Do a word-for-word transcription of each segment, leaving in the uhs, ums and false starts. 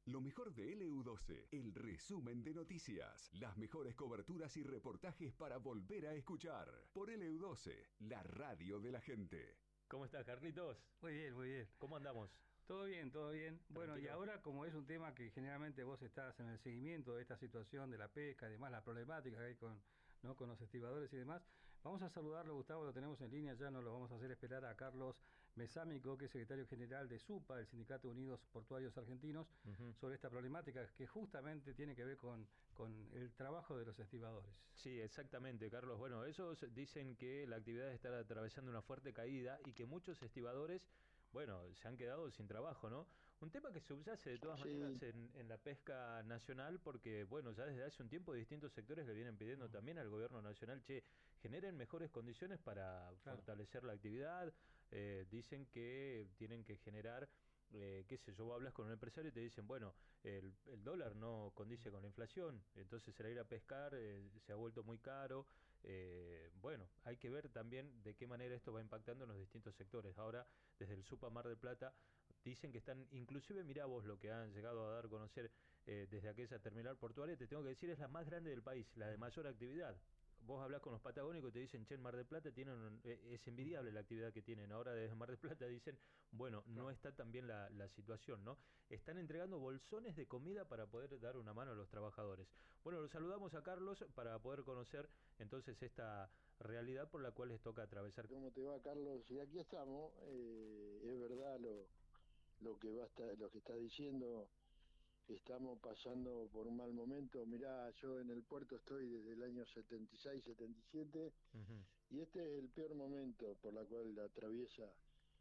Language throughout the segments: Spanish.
Lo mejor de L U doce, el resumen de noticias, las mejores coberturas y reportajes para volver a escuchar. Por L U doce, la radio de la gente. ¿Cómo estás, Carlitos? Muy bien, muy bien. ¿Cómo andamos? Todo bien, todo bien. Bueno, y Tranquilo. ahora como es un tema que generalmente vos estás en el seguimiento de esta situación de la pesca y demás, la problemática que hay con, ¿no? con los estibadores y demás, vamos a saludarlo, Gustavo, lo tenemos en línea, ya nos lo vamos a hacer esperar a Carlos Mesámico, que es secretario general de SUPA, el Sindicato Unidos Portuarios Argentinos, uh-huh. sobre esta problemática que justamente tiene que ver con, con el trabajo de los estibadores. Sí, exactamente, Carlos. Bueno, ellos dicen que la actividad está atravesando una fuerte caída y que muchos estibadores, bueno, se han quedado sin trabajo, ¿no? Un tema que subyace de todas sí. maneras en, en la pesca nacional, porque, bueno, ya desde hace un tiempo distintos sectores le vienen pidiendo uh-huh. también al gobierno nacional, che, generen mejores condiciones para claro. fortalecer la actividad. Eh, dicen que tienen que generar... Eh, qué sé yo, vos hablas con un empresario y te dicen, bueno, el, el dólar no condice con la inflación, entonces el ir a pescar eh, se ha vuelto muy caro. Eh, bueno, hay que ver también de qué manera esto va impactando en los distintos sectores. Ahora, desde el SUPA Mar del Plata, dicen que están, inclusive mirá vos lo que han llegado a dar a conocer eh, desde aquella terminal portuaria, te tengo que decir, es la más grande del país, la de mayor actividad. Vos hablás con los patagónicos y te dicen, che, en Mar del Plata tienen, es envidiable la actividad que tienen. Ahora desde Mar del Plata dicen, bueno, no está tan bien la, la situación, ¿no? Están entregando bolsones de comida para poder dar una mano a los trabajadores. Bueno, los saludamos a Carlos para poder conocer entonces esta realidad por la cual les toca atravesar. ¿Cómo te va, Carlos? Y aquí estamos. Eh, es verdad lo, lo que va a estar, lo que está diciendo. Estamos pasando por un mal momento. Mirá, yo en el puerto estoy desde el año setenta y seis, setenta y siete, uh-huh. y este es el peor momento por la cual atraviesa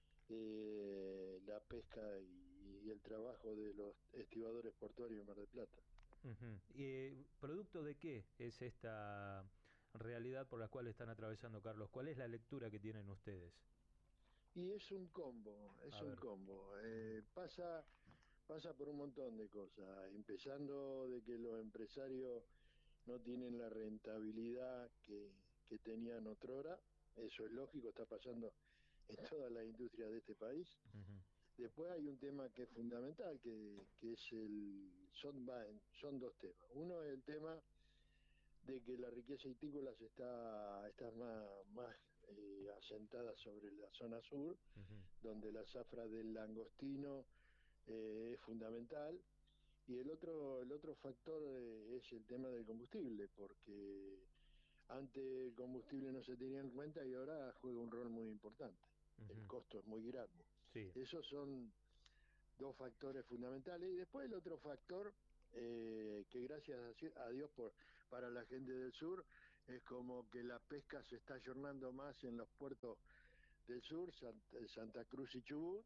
eh, la pesca y, y el trabajo de los estibadores portuarios en Mar del Plata. Uh-huh. ¿Y producto de qué es esta realidad por la cual están atravesando, Carlos? ¿Cuál es la lectura que tienen ustedes? Y es un combo, es A un ver. combo. Eh, pasa... Pasa por un montón de cosas, empezando de que los empresarios no tienen la rentabilidad que, que tenían otrora, eso es lógico, está pasando en todas las industrias de este país. Uh-huh. Después hay un tema que es fundamental, que, que es el son, son dos temas. Uno es el tema de que la riqueza hitícola está, está más, más eh, asentada sobre la zona sur, uh-huh. donde la zafra del langostino Eh, es fundamental, y el otro el otro factor eh, es el tema del combustible, porque antes el combustible no se tenía en cuenta y ahora juega un rol muy importante. Uh-huh. El costo es muy grande. Sí. Esos son dos factores fundamentales, y después el otro factor eh, que gracias a Dios por para la gente del sur es como que la pesca se está ayornando más en los puertos del sur, Santa, Santa Cruz y Chubut,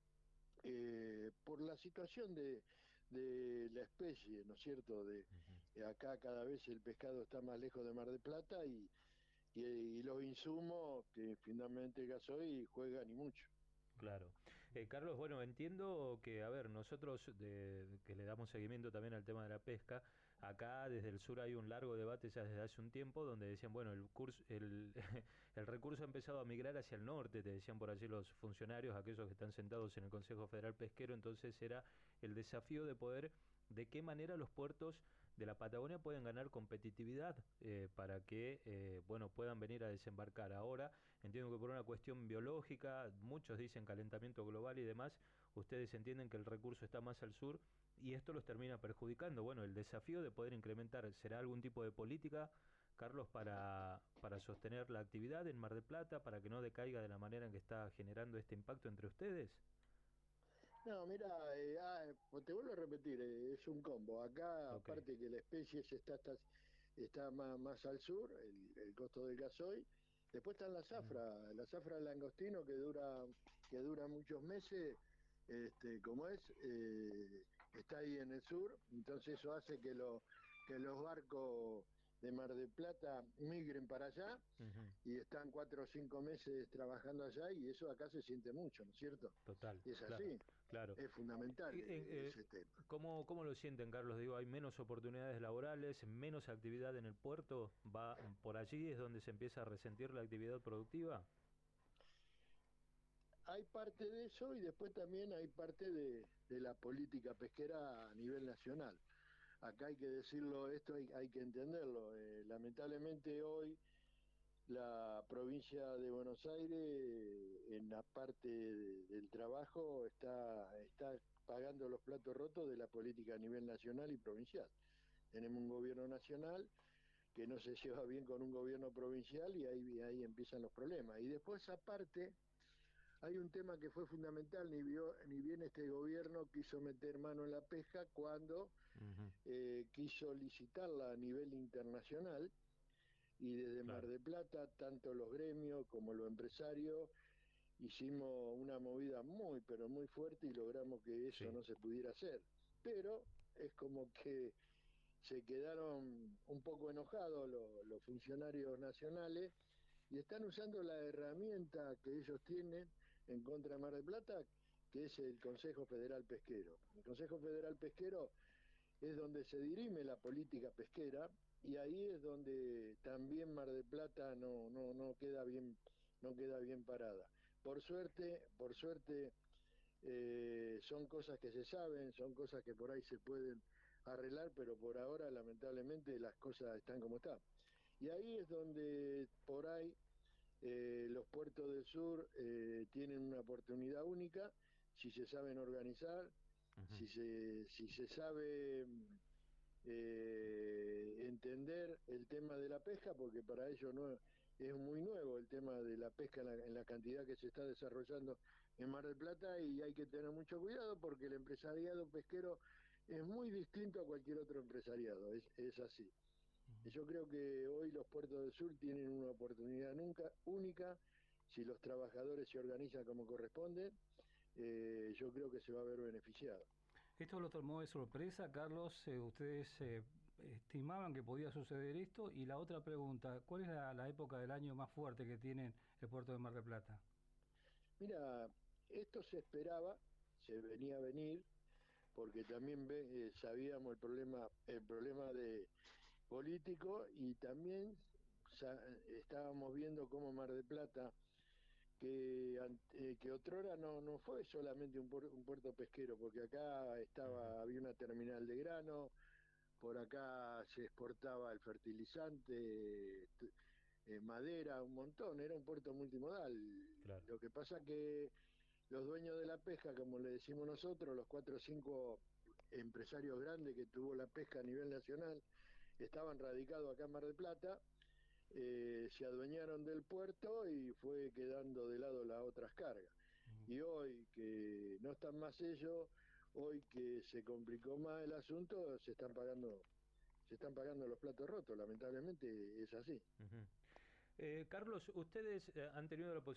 Eh, por la situación de, de la especie, ¿no es cierto? De uh-huh. Acá cada vez el pescado está más lejos de Mar del Plata y, y, y los insumos que finalmente el gasoil juegan y mucho. Claro. Eh, Carlos, bueno, entiendo que, a ver, nosotros de, que le damos seguimiento también al tema de la pesca, acá desde el sur hay un largo debate ya desde hace un tiempo donde decían, bueno, el curso, el, el recurso ha empezado a migrar hacia el norte, te decían por allí los funcionarios, aquellos que están sentados en el Consejo Federal Pesquero, entonces era el desafío de poder, de qué manera los puertos de la Patagonia pueden ganar competitividad eh, para que eh, bueno puedan venir a desembarcar. Ahora entiendo que por una cuestión biológica, muchos dicen calentamiento global y demás, ustedes entienden que el recurso está más al sur y esto los termina perjudicando. Bueno, el desafío de poder incrementar, ¿será algún tipo de política, Carlos, para, para sostener la actividad en Mar del Plata, para que no decaiga de la manera en que está generando este impacto entre ustedes? No, mira, eh, ah, te vuelvo a repetir, eh, es un combo. Acá, okay. Aparte que la especie está, está, está más, más al sur, el, el costo del gasoil. Después está la zafra, mm. la zafra del langostino que dura, que dura muchos meses, este, como es, eh, está ahí en el sur. Entonces eso hace que, lo, que los barcos de Mar del Plata migren para allá, uh-huh. y están cuatro o cinco meses trabajando allá, y eso acá se siente mucho, ¿no es cierto? Total. Es así, claro, claro. Es fundamental eh, eh, ese tema. ¿cómo, ¿Cómo lo sienten, Carlos? Digo, ¿hay menos oportunidades laborales, menos actividad en el puerto? ¿Va por allí es donde se empieza a resentir la actividad productiva? hay parte de eso y después también hay parte de, de la política pesquera a nivel nacional. Acá hay que decirlo, esto hay, hay que entenderlo. Eh, lamentablemente hoy la provincia de Buenos Aires, eh, en la parte de, del trabajo, está, está pagando los platos rotos de la política a nivel nacional y provincial. Tenemos un gobierno nacional que no se lleva bien con un gobierno provincial y ahí, ahí empiezan los problemas. Y después aparte hay un tema que fue fundamental, ni, vio, ni bien este gobierno quiso meter mano en la pesca cuando uh-huh. eh, quiso licitarla a nivel internacional, y desde claro. Mar del Plata, tanto los gremios como los empresarios, hicimos una movida muy, pero muy fuerte y logramos que eso sí. no se pudiera hacer. Pero es como que se quedaron un poco enojados los, los funcionarios nacionales y están usando la herramienta que ellos tienen en contra de Mar del Plata, que es el Consejo Federal Pesquero. El Consejo Federal Pesquero es donde se dirime la política pesquera y ahí es donde también Mar del Plata no, no, no queda bien, no queda bien parada. Por suerte, por suerte eh, son cosas que se saben, son cosas que por ahí se pueden arreglar, pero por ahora lamentablemente las cosas están como están. Y ahí es donde por ahí eh, los puertos del sur eh, tienen una oportunidad única si se saben organizar, uh-huh. si se, si se sabe eh, entender el tema de la pesca, porque para ellos no es muy nuevo el tema de la pesca en la, en la cantidad que se está desarrollando en Mar del Plata, y hay que tener mucho cuidado porque el empresariado pesquero es muy distinto a cualquier otro empresariado, es, es así. Yo creo que hoy los puertos del sur tienen una oportunidad nunca única, si los trabajadores se organizan como corresponde, eh, yo creo que se va a ver beneficiado. ¿Esto lo tomó de sorpresa, Carlos? Eh, ¿Ustedes eh, estimaban que podía suceder esto? Y la otra pregunta, ¿cuál es la, la época del año más fuerte que tiene el puerto de Mar del Plata? Mira, esto se esperaba, se venía a venir, porque también ve, eh, sabíamos el problema, el problema de político, y también sa- estábamos viendo cómo Mar del Plata, que, eh, que otrora no, no fue solamente un, puer- un puerto pesquero, porque acá estaba, había una terminal de grano, por acá se exportaba el fertilizante, t- eh, madera, un montón, era un puerto multimodal. Claro. Lo que pasa que los dueños de la pesca, como le decimos nosotros, los cuatro o cinco empresarios grandes que tuvo la pesca a nivel nacional, estaban radicados acá en Mar del Plata, eh, se adueñaron del puerto y fue quedando de lado las otras cargas. Uh-huh. Y hoy que no están más ellos, hoy que se complicó más el asunto, se están pagando, se están pagando los platos rotos, lamentablemente es así. Uh-huh. eh, Carlos, ustedes eh, han tenido la posibilidad